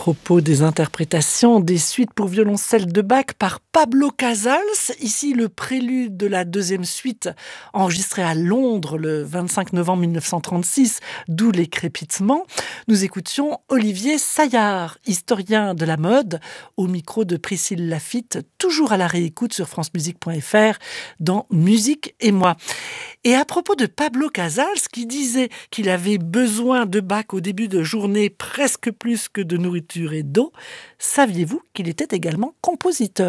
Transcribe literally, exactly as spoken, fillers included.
propos des interprétations des suites pour violoncelle de Bach par Pablo Casals. Ici, le prélude de la deuxième suite, enregistrée à Londres le vingt-cinq novembre mille neuf cent trente-six, d'où les crépitements. Nous écoutions Olivier Saillard, historien de la mode, au micro de Priscille Laffitte, toujours à la réécoute sur francemusique point f r dans Musique et moi. Et à propos de Pablo Casals, qui disait qu'il avait besoin de Bach au début de journée presque plus que de nourriture et d'eau, saviez-vous qu'il était également compositeur ?